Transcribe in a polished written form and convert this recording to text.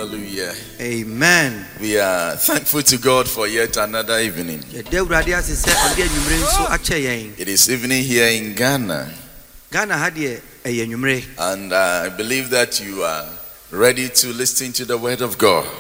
Hallelujah. Amen. We are thankful to God for yet another evening. It is evening here in Ghana. And I believe that you are ready to listen to the word of God.